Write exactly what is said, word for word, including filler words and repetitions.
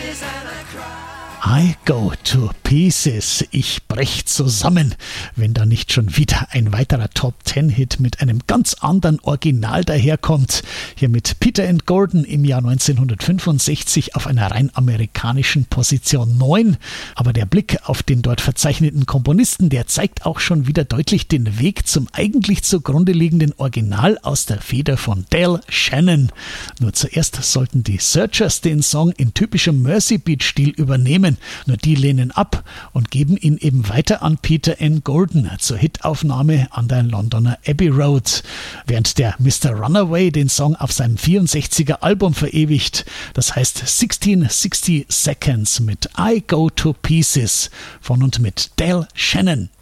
I go to pieces. Ich brech zusammen, wenn da nicht schon wieder ein weiterer Top-Ten-Hit mit einem ganz anderen Original daherkommt. Hier mit Peter and Gordon im Jahr neunzehnhundertfünfundsechzig auf einer rein amerikanischen Position neun. Aber der Blick auf den dort verzeichneten Komponisten, der zeigt auch schon wieder deutlich den Weg zum eigentlich zugrunde liegenden Original aus der Feder von Del Shannon. Nur zuerst sollten die Searchers den Song in typischem Mersey Beat-Stil übernehmen. Nur die lehnen ab und geben ihn eben weiter an Peter N. Gordon zur Hitaufnahme an der Londoner Abbey Road. Während der Mister Runaway den Song auf seinem vierundsechziger Album verewigt. Das heißt sechzehnhundertsechzig Seconds mit I Go to Pieces von und mit Del Shannon.